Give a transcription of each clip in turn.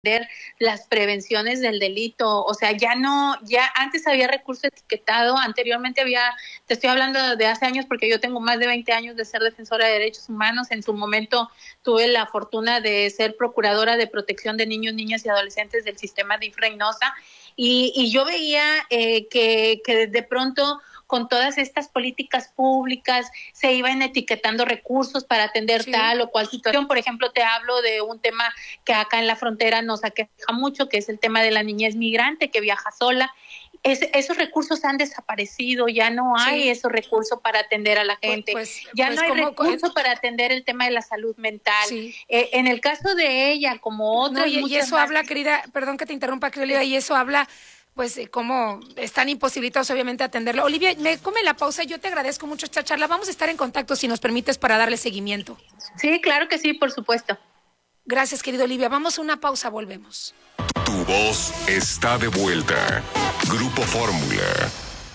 las prevenciones del delito. O sea, ya no, ya antes había recurso etiquetado, anteriormente había, te estoy hablando de hace años porque yo tengo más de 20 años de ser defensora de derechos humanos. En su momento tuve la fortuna de ser procuradora de protección de niños, niñas y adolescentes del sistema DIF Reynosa, y yo veía que de pronto con todas estas políticas públicas se iban etiquetando recursos para atender tal o cual situación. Por ejemplo, te hablo de un tema que acá en la frontera nos aqueja mucho, que es el tema de la niñez migrante que viaja sola. Esos recursos han desaparecido, ya no hay esos recursos para atender a la gente, no hay recursos para atender el tema de la salud mental. En el caso de ella, como otras y eso más... habla, querida, perdón que te interrumpa, querida, y eso habla pues cómo están imposibilitados obviamente atenderlo. Olivia, me come la pausa, yo te agradezco mucho esta charla, vamos a estar en contacto si nos permites para darle seguimiento. Sí, claro que sí, por supuesto. Gracias, querida Olivia, vamos a una pausa, volvemos. Tu voz está de vuelta. Grupo Fórmula.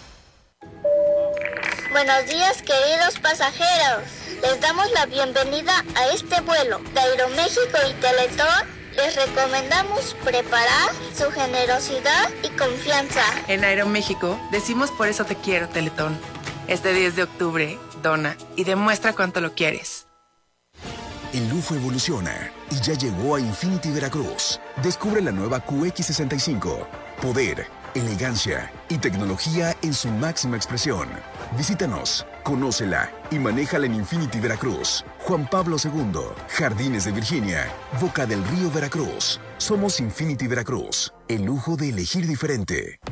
Buenos días, queridos pasajeros. Les damos la bienvenida a este vuelo de Aeroméxico y Teletón. Les recomendamos preparar su generosidad y confianza. En Aeroméxico decimos por eso te quiero, Teletón. Este 10 de octubre, dona y demuestra cuánto lo quieres. El lujo evoluciona y ya llegó a Infinity Veracruz. Descubre la nueva QX65. Poder, elegancia y tecnología en su máxima expresión. Visítanos, conócela y manéjala en Infinity Veracruz. Juan Pablo II, Jardines de Virginia, Boca del Río Veracruz. Somos Infinity Veracruz, el lujo de elegir diferente.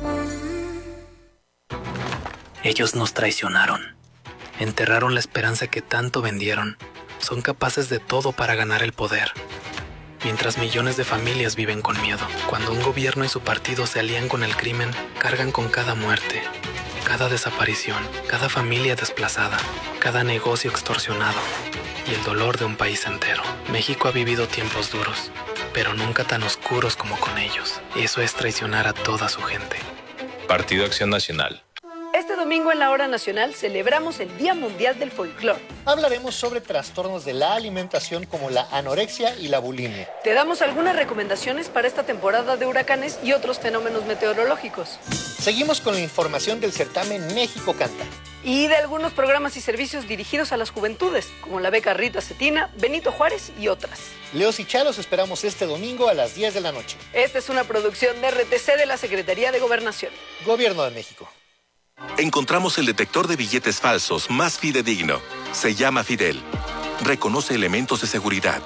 Ellos nos traicionaron. Enterraron la esperanza que tanto vendieron. Son capaces de todo para ganar el poder. Mientras millones de familias viven con miedo. Cuando un gobierno y su partido se alían con el crimen, cargan con cada muerte, cada desaparición, cada familia desplazada, cada negocio extorsionado y el dolor de un país entero. México ha vivido tiempos duros, pero nunca tan oscuros como con ellos. Eso es traicionar a toda su gente. Partido Acción Nacional. Este domingo en la Hora Nacional celebramos el Día Mundial del Folclor. Hablaremos sobre trastornos de la alimentación como la anorexia y la bulimia. Te damos algunas recomendaciones para esta temporada de huracanes y otros fenómenos meteorológicos. Seguimos con la información del certamen México Canta. Y de algunos programas y servicios dirigidos a las juventudes, como la beca Rita Cetina, Benito Juárez y otras. Leos y Chalos esperamos este domingo a las 10 de la noche. Esta es una producción de RTC de la Secretaría de Gobernación. Gobierno de México. Encontramos el detector de billetes falsos más fidedigno. Se llama Fidel. Reconoce elementos de seguridad.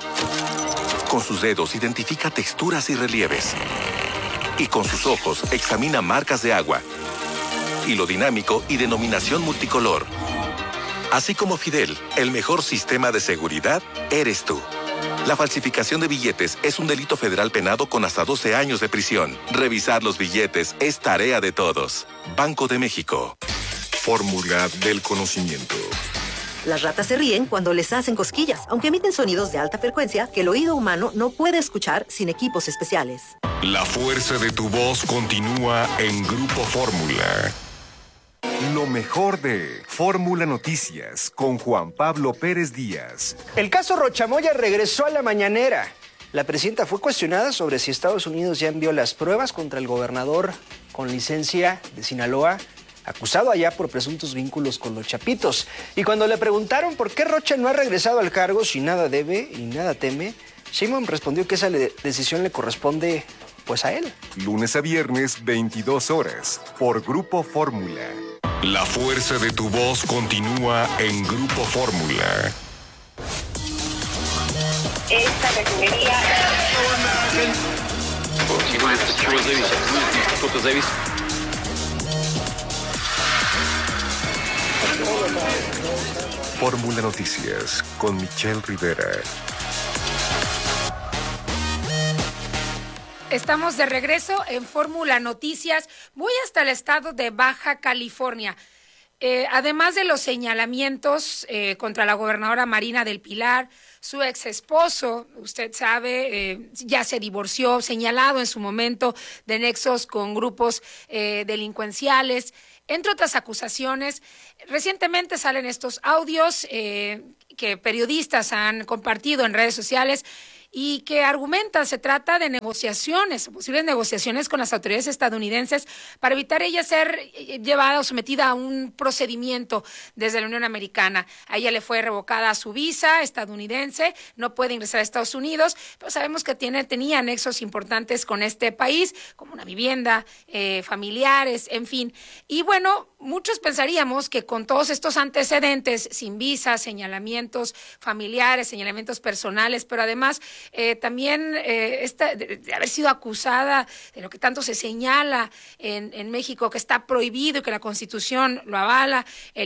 Con sus dedos identifica texturas y relieves. Y con sus ojos examina marcas de agua, hilo dinámico y denominación multicolor. Así como Fidel, el mejor sistema de seguridad eres tú. La falsificación de billetes es un delito federal penado con hasta 12 años de prisión. Revisar los billetes es tarea de todos. Banco de México. Fórmula del conocimiento. Las ratas se ríen cuando les hacen cosquillas, aunque emiten sonidos de alta frecuencia que el oído humano no puede escuchar sin equipos especiales. La fuerza de tu voz continúa en Grupo Fórmula. Lo mejor de Fórmula Noticias con Juan Pablo Pérez Díaz. El caso Rochamoya regresó a la mañanera. La presidenta fue cuestionada sobre si Estados Unidos ya envió las pruebas contra el gobernador con licencia de Sinaloa, acusado allá por presuntos vínculos con los Chapitos. Y cuando le preguntaron por qué Rocha no ha regresado al cargo si nada debe y nada teme, Sheinbaum respondió que esa decisión le corresponde pues a él. Lunes a viernes, 22 horas, por Grupo Fórmula. La fuerza de tu voz continúa en Grupo Fórmula. Esta refinería... Fórmula Noticias con Michelle Rivera. Estamos de regreso en Fórmula Noticias. Voy hasta el estado de Baja California. Además de los señalamientos contra la gobernadora Marina del Pilar, su ex esposo, usted sabe, ya se divorció, señalado en su momento de nexos con grupos delincuenciales, entre otras acusaciones. Recientemente salen estos audios que periodistas han compartido en redes sociales y que argumenta se trata de negociaciones, posibles negociaciones con las autoridades estadounidenses para evitar ella ser llevada o sometida a un procedimiento desde la Unión Americana. A ella le fue revocada su visa estadounidense, no puede ingresar a Estados Unidos, pero sabemos que tenía nexos importantes con este país, como una vivienda, familiares, en fin. Y bueno, muchos pensaríamos que con todos estos antecedentes, sin visa, señalamientos familiares, señalamientos personales, pero además también de haber sido acusada de lo que tanto se señala en México, que está prohibido y que la Constitución lo avala,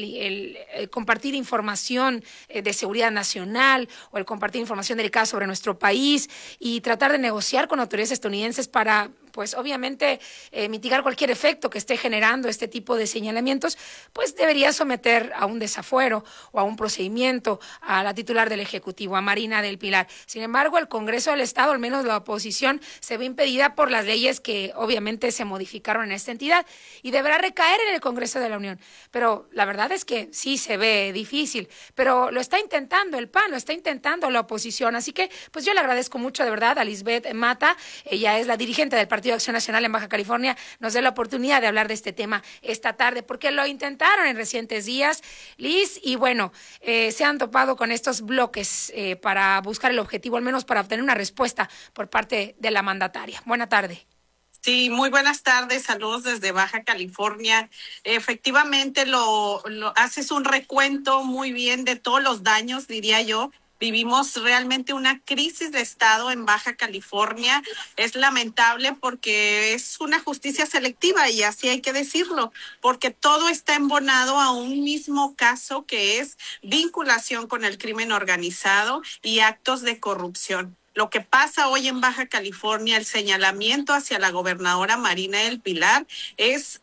el compartir información de seguridad nacional o el compartir información delicada sobre nuestro país y tratar de negociar con autoridades estadounidenses para, pues obviamente, mitigar cualquier efecto que esté generando este tipo de señalamientos, pues debería someter a un desafuero o a un procedimiento a la titular del Ejecutivo, a Marina del Pilar. Sin embargo, el Congreso del Estado, al menos la oposición, se ve impedida por las leyes que obviamente se modificaron en esta entidad y deberá recaer en el Congreso de la Unión. Pero la verdad es que sí se ve difícil, pero lo está intentando el PAN, lo está intentando la oposición. Así que, pues yo le agradezco mucho de verdad a Lisbeth Mata, ella es la dirigente del Partido de Acción Nacional en Baja California, nos dé la oportunidad de hablar de este tema esta tarde, porque lo intentaron en recientes días, Liz, y bueno, se han topado con estos bloques para buscar el objetivo, al menos para obtener una respuesta por parte de la mandataria. Buena tarde. Sí, muy buenas tardes, saludos desde Baja California. Efectivamente, lo haces un recuento muy bien de todos los daños, diría yo. Vivimos realmente una crisis de Estado en Baja California. Es lamentable porque es una justicia selectiva y así hay que decirlo, porque todo está embonado a un mismo caso que es vinculación con el crimen organizado y actos de corrupción. Lo que pasa hoy en Baja California, el señalamiento hacia la gobernadora Marina del Pilar, es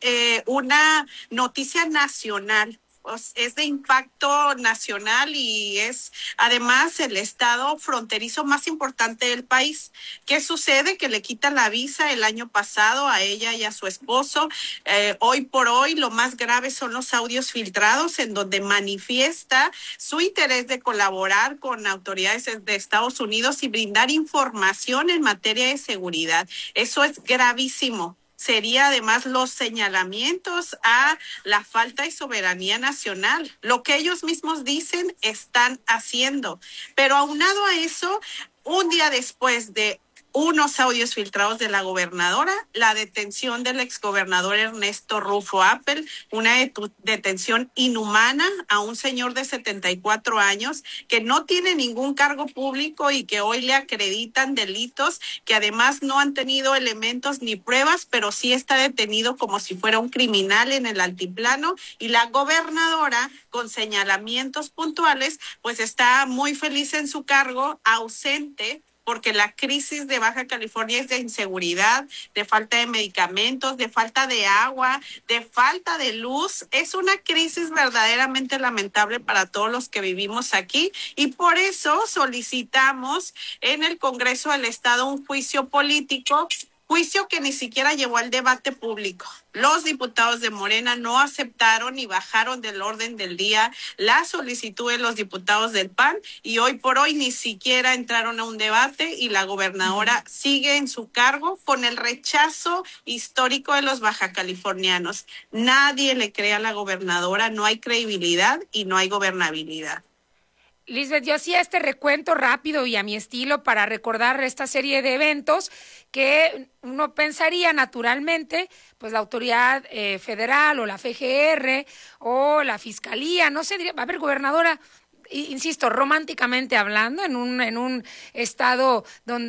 una noticia nacional. Es de impacto nacional y es además el estado fronterizo más importante del país. ¿Qué sucede? Que le quitan la visa el año pasado a ella y a su esposo. Hoy por hoy lo más grave son los audios filtrados en donde manifiesta su interés de colaborar con autoridades de Estados Unidos y brindar información en materia de seguridad. Eso es gravísimo. Sería además los señalamientos a la falta de soberanía nacional. Lo que ellos mismos dicen están haciendo. Pero aunado a eso, un día después de unos audios filtrados de la gobernadora, la detención del exgobernador Ernesto Rufo Appel, una detención inhumana a un señor de 74 años que no tiene ningún cargo público y que hoy le acreditan delitos que además no han tenido elementos ni pruebas, pero sí está detenido como si fuera un criminal en el altiplano, y la gobernadora con señalamientos puntuales pues está muy feliz en su cargo, ausente, porque la crisis de Baja California es de inseguridad, de falta de medicamentos, de falta de agua, de falta de luz. Es una crisis verdaderamente lamentable para todos los que vivimos aquí y por eso solicitamos en el Congreso del Estado un juicio político, juicio que ni siquiera llevó al debate público. Los diputados de Morena no aceptaron y bajaron del orden del día la solicitud de los diputados del PAN y hoy por hoy ni siquiera entraron a un debate y la gobernadora sigue en su cargo con el rechazo histórico de los bajacalifornianos. Nadie le cree a la gobernadora, no hay credibilidad y no hay gobernabilidad. Lisbeth, yo hacía este recuento rápido y a mi estilo para recordar esta serie de eventos que uno pensaría naturalmente, pues la autoridad federal o la FGR o la fiscalía, no sé, diría, a ver, gobernadora, insisto, románticamente hablando, en un estado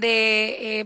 donde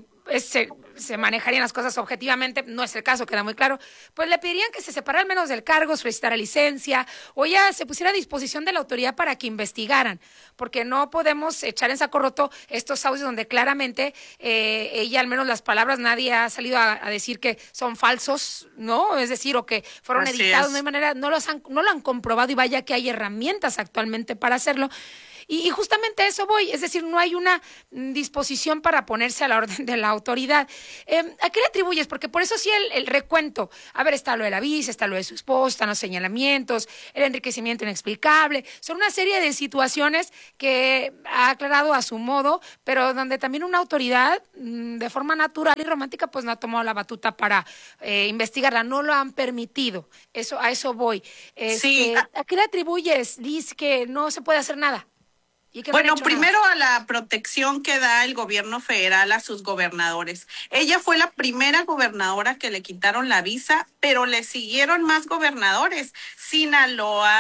se manejarían las cosas objetivamente, no es el caso, queda muy claro, pues le pedirían que se separara al menos del cargo, solicitara licencia o ya se pusiera a disposición de la autoridad para que investigaran, porque no podemos echar en saco roto estos audios donde claramente ella, al menos las palabras, nadie ha salido a decir que son falsos, ¿no? Es decir, o que fueron editados, no hay manera, no lo han comprobado y vaya que hay herramientas actualmente para hacerlo. Y justamente a eso voy, es decir, no hay una disposición para ponerse a la orden de la autoridad. ¿A qué le atribuyes? Porque por eso sí el recuento. A ver, está lo de la visa, está lo de su esposa, están los señalamientos, el enriquecimiento inexplicable. Son una serie de situaciones que ha aclarado a su modo, pero donde también una autoridad, de forma natural y romántica, pues no ha tomado la batuta para investigarla, no lo han permitido. A eso voy. Sí. ¿A qué le atribuyes, Liz, que no se puede hacer nada? Bueno, primero a la protección que da el gobierno federal a sus gobernadores. Ella fue la primera gobernadora que le quitaron la visa, pero le siguieron más gobernadores: Sinaloa,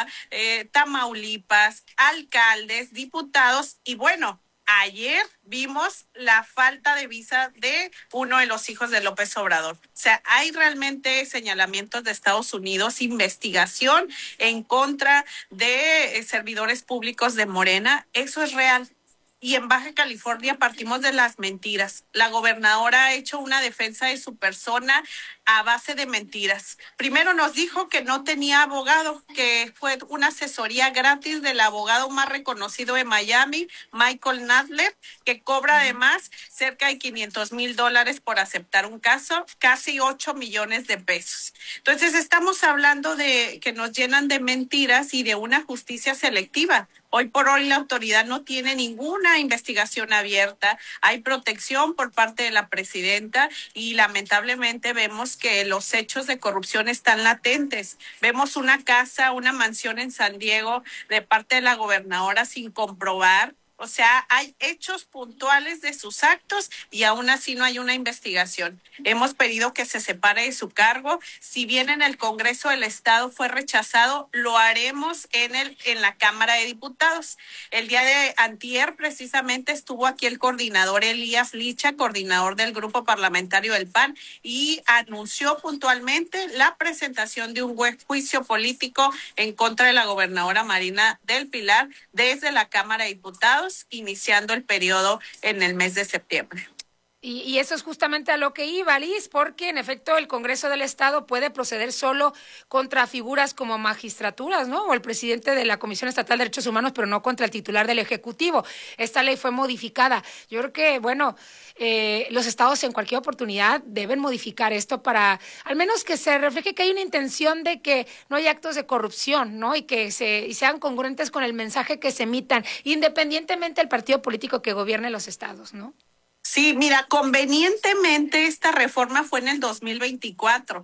Tamaulipas, alcaldes, diputados, y bueno, ayer vimos la falta de visa de uno de los hijos de López Obrador. O sea, hay realmente señalamientos de Estados Unidos, investigación en contra de servidores públicos de Morena. Eso es real. Y en Baja California partimos de las mentiras. La gobernadora ha hecho una defensa de su persona a base de mentiras. Primero nos dijo que no tenía abogado, que fue una asesoría gratis del abogado más reconocido de Miami, Michael Nadler, que cobra además cerca de $500,000 por aceptar un caso, casi 8 millones de pesos. Entonces estamos hablando de que nos llenan de mentiras y de una justicia selectiva. Hoy por hoy la autoridad no tiene ninguna investigación abierta, hay protección por parte de la presidenta y lamentablemente vemos que los hechos de corrupción están latentes. Vemos una casa, una mansión en San Diego de parte de la gobernadora sin comprobar. O sea, hay hechos puntuales de sus actos y aún así no hay una investigación. Hemos pedido que se separe de su cargo. Si bien en el Congreso del Estado fue rechazado, lo haremos en la Cámara de Diputados. El día de antier precisamente estuvo aquí el coordinador Elías Licha, coordinador del Grupo Parlamentario del PAN, y anunció puntualmente la presentación de un juicio político en contra de la gobernadora Marina del Pilar desde la Cámara de Diputados, iniciando el periodo en el mes de septiembre. Y eso es justamente a lo que iba, Liz, porque en efecto el Congreso del Estado puede proceder solo contra figuras como magistraturas, ¿no? O el presidente de la Comisión Estatal de Derechos Humanos, pero no contra el titular del Ejecutivo. Esta ley fue modificada. Yo creo que, bueno, los estados en cualquier oportunidad deben modificar esto para, al menos que se refleje que hay una intención de que no haya actos de corrupción, ¿no? Y que sean congruentes con el mensaje que se emitan, independientemente del partido político que gobierne los estados, ¿no? Sí, mira, convenientemente esta reforma fue en el 2024.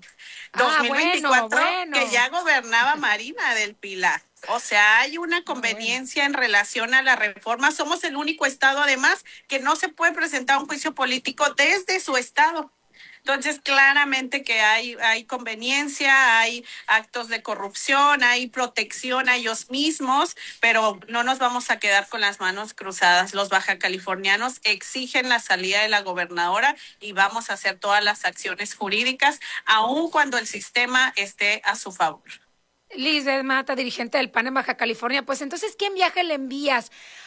2024 bueno. Que ya gobernaba Marina del Pilar. O sea, hay una conveniencia en relación a la reforma. Somos el único estado, además, que no se puede presentar un juicio político desde su estado. Entonces, claramente que hay conveniencia, hay actos de corrupción, hay protección a ellos mismos, pero no nos vamos a quedar con las manos cruzadas. Los bajacalifornianos exigen la salida de la gobernadora y vamos a hacer todas las acciones jurídicas, aun cuando el sistema esté a su favor. Liz Mata, dirigente del PAN en Baja California, pues entonces, ¿qué viaje le envías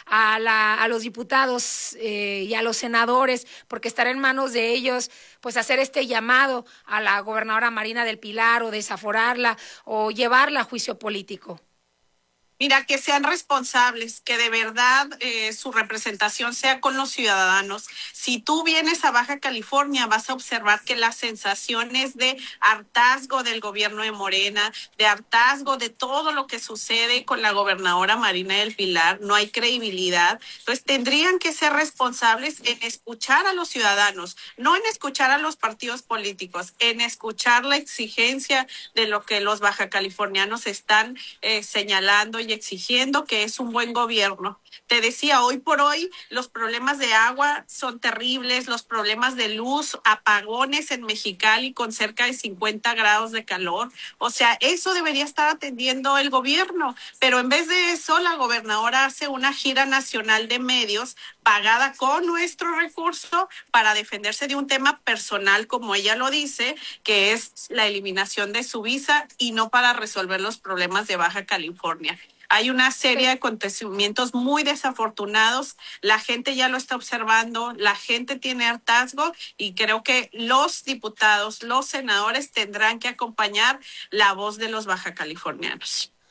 a los diputados y a los senadores? Porque estará en manos de ellos, pues, hacer este llamado a la gobernadora Marina del Pilar o desaforarla o llevarla a juicio político. Mira, que sean responsables, que de verdad su representación sea con los ciudadanos. Si tú vienes a Baja California, vas a observar que las sensaciones de hartazgo del gobierno de Morena, de hartazgo de todo lo que sucede con la gobernadora Marina del Pilar, no hay credibilidad. Entonces tendrían que ser responsables en escuchar a los ciudadanos, no en escuchar a los partidos políticos, en escuchar la exigencia de lo que los bajacalifornianos están señalando y exigiendo, que es un buen gobierno. Te decía, hoy por hoy los problemas de agua son terribles, los problemas de luz, apagones en Mexicali con cerca de 50 grados de calor. O sea, eso debería estar atendiendo el gobierno, pero en vez de eso, la gobernadora hace una gira nacional de medios pagada con nuestro recurso para defenderse de un tema personal, como ella lo dice, que es la eliminación de su visa y no para resolver los problemas de Baja California. Hay una serie de acontecimientos muy desafortunados, la gente ya lo está observando, la gente tiene hartazgo y creo que los diputados, los senadores tendrán que acompañar la voz de los bajacalifornianos.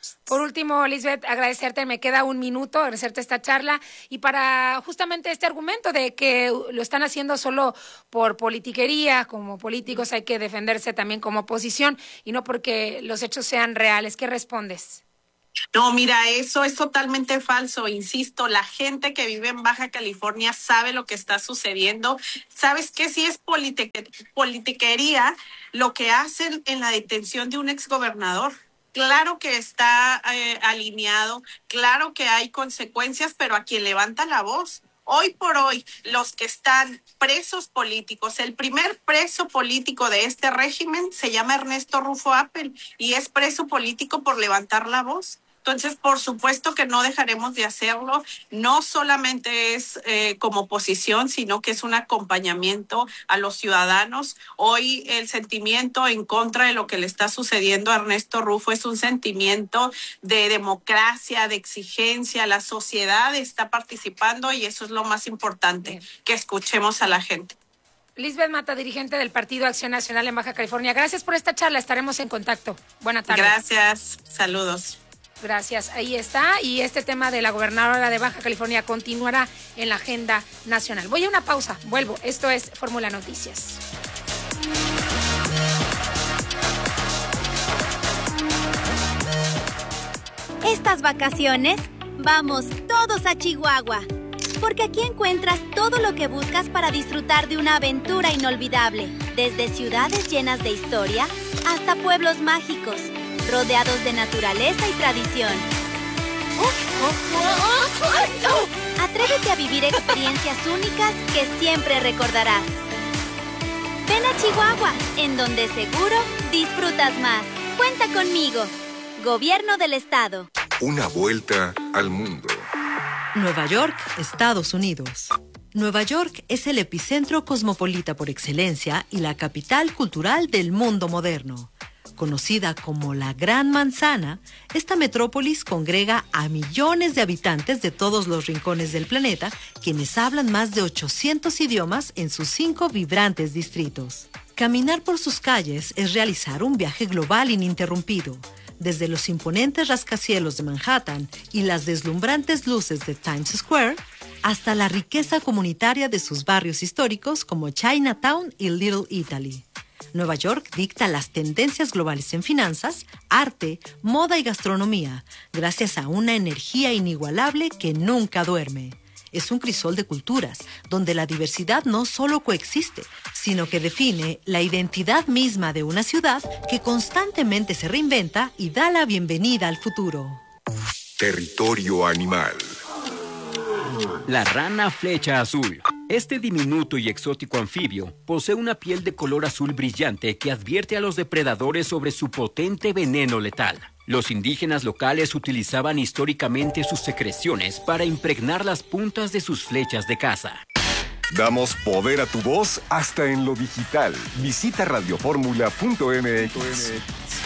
Por último, Lisbeth, agradecerte, me queda un minuto, agradecerte esta charla y para justamente este argumento de que lo están haciendo solo por politiquería, como políticos hay que defenderse también como oposición y no porque los hechos sean reales. ¿Qué respondes? No, mira, eso es totalmente falso. Insisto, la gente que vive en Baja California sabe lo que está sucediendo. ¿Sabes qué? Si es politiquería lo que hacen en la detención de un exgobernador. Claro que está alineado, claro que hay consecuencias, pero a quien levanta la voz. Hoy por hoy, los que están presos políticos, el primer preso político de este régimen se llama Ernesto Rufo Appel y es preso político por levantar la voz. Entonces, por supuesto que no dejaremos de hacerlo. No solamente es como oposición, sino que es un acompañamiento a los ciudadanos. Hoy el sentimiento en contra de lo que le está sucediendo a Ernesto Rufo es un sentimiento de democracia, de exigencia. La sociedad está participando y eso es lo más importante, que escuchemos a la gente. Lisbeth Mata, dirigente del Partido Acción Nacional en Baja California. Gracias por esta charla, estaremos en contacto. Buenas tardes. Gracias, saludos. Gracias, ahí está. Y este tema de la gobernadora de Baja California continuará en la agenda nacional. Voy a una pausa, vuelvo. Esto es Fórmula Noticias. Estas vacaciones, vamos todos a Chihuahua. Porque aquí encuentras todo lo que buscas para disfrutar de una aventura inolvidable. Desde ciudades llenas de historia hasta pueblos mágicos, rodeados de naturaleza y tradición. Atrévete a vivir experiencias únicas que siempre recordarás. Ven a Chihuahua, en donde seguro disfrutas más. Cuenta conmigo. Gobierno del Estado. Una vuelta al mundo. Nueva York, Estados Unidos. Nueva York es el epicentro cosmopolita por excelencia y la capital cultural del mundo moderno. Conocida como la Gran Manzana, esta metrópolis congrega a millones de habitantes de todos los rincones del planeta, quienes hablan más de 800 idiomas en sus 5 vibrantes distritos. Caminar por sus calles es realizar un viaje global ininterrumpido. Desde los imponentes rascacielos de Manhattan y las deslumbrantes luces de Times Square, hasta la riqueza comunitaria de sus barrios históricos como Chinatown y Little Italy. Nueva York dicta las tendencias globales en finanzas, arte, moda y gastronomía, gracias a una energía inigualable que nunca duerme. Es un crisol de culturas, donde la diversidad no solo coexiste, sino que define la identidad misma de una ciudad que constantemente se reinventa y da la bienvenida al futuro. Territorio animal. La rana flecha azul. Este diminuto y exótico anfibio posee una piel de color azul brillante que advierte a los depredadores sobre su potente veneno letal. Los indígenas locales utilizaban históricamente sus secreciones para impregnar las puntas de sus flechas de caza. Damos poder a tu voz hasta en lo digital. Visita radioformula.mx.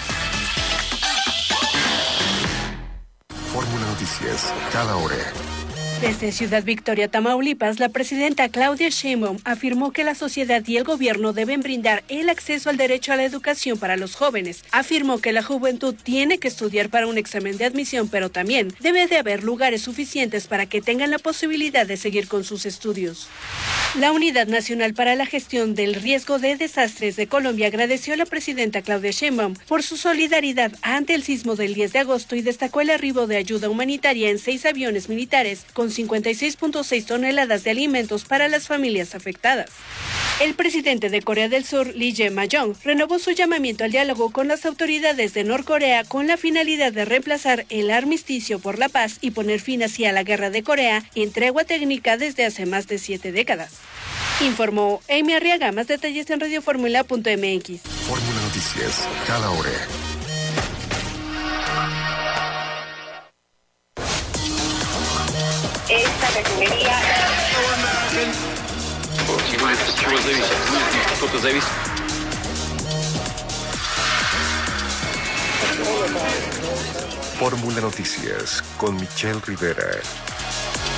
Fórmula Noticias, cada hora. Desde Ciudad Victoria, Tamaulipas, la presidenta Claudia Sheinbaum afirmó que la sociedad y el gobierno deben brindar el acceso al derecho a la educación para los jóvenes. Afirmó que la juventud tiene que estudiar para un examen de admisión, pero también debe de haber lugares suficientes para que tengan la posibilidad de seguir con sus estudios. La Unidad Nacional para la Gestión del Riesgo de Desastres de Colombia agradeció a la presidenta Claudia Sheinbaum por su solidaridad ante el sismo del 10 de agosto y destacó el arribo de ayuda humanitaria en 6 aviones militares con 56.6 toneladas de alimentos para las familias afectadas. El presidente de Corea del Sur, Lee Jae-myung, renovó su llamamiento al diálogo con las autoridades de Norcorea con la finalidad de reemplazar el armisticio por la paz y poner fin así a la guerra de Corea en tregua técnica desde hace más de 7 décadas. Informó Amy Arriaga. Más detalles en radioformula.mx. Fórmula Noticias, cada hora. Esta refinería. Fórmula Noticias con Michelle Rivera.